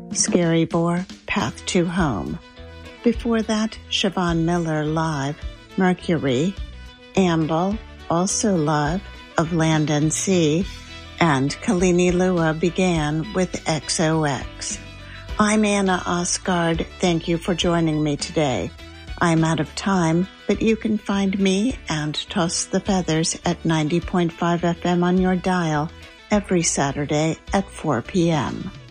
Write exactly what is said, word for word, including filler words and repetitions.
Scary Bore, Path to Home. Before that, Siobhan Miller live, Mercury, Amble, also live, Of Land and Sea, and Kalini Lua began with X O X. I'm Anna Osgard. Thank you for joining me today. I'm out of time, but you can find me and Toss the Feathers at ninety point five F M on your dial every Saturday at four p.m.